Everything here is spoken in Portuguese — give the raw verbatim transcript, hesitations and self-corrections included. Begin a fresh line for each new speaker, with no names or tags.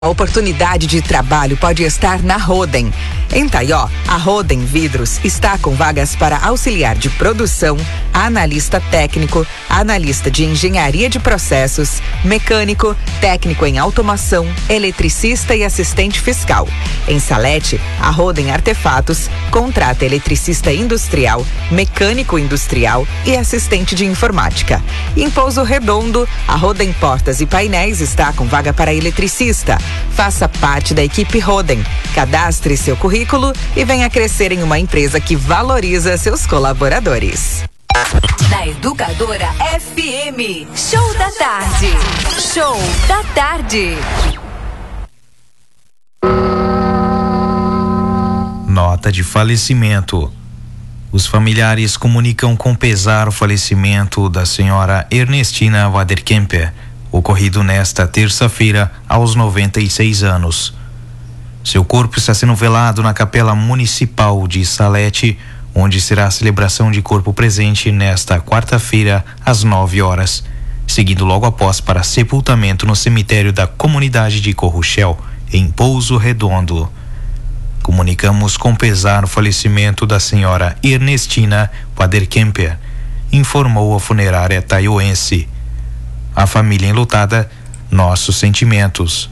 A oportunidade de trabalho pode estar na Roden. Em Taió, a Roden Vidros está com vagas para auxiliar de produção, analista técnico, analista de engenharia de processos, mecânico, técnico em automação, eletricista e assistente fiscal. Em Salete, a Roden Artefatos contrata eletricista industrial, mecânico industrial e assistente de informática. Em Pouso Redondo, a Roden Portas e Painéis está com vaga para eletricista. Faça parte da equipe Roden. Cadastre seu currículo e venha crescer em uma empresa que valoriza seus colaboradores.
Na Educadora F M, Show da Tarde. Show da Tarde.
Nota de falecimento. Os familiares comunicam com pesar o falecimento da senhora Ernestina Waderkemper, ocorrido nesta terça-feira aos noventa e seis anos. Seu corpo está sendo velado na Capela Municipal de Salete, onde será a celebração de corpo presente nesta quarta-feira às nove horas, seguindo logo após para sepultamento no cemitério da comunidade de Corruchel, em Pouso Redondo. Comunicamos com pesar o falecimento da senhora Ernestina Waderkemper, informou a funerária taioense. A família enlutada, nossos sentimentos.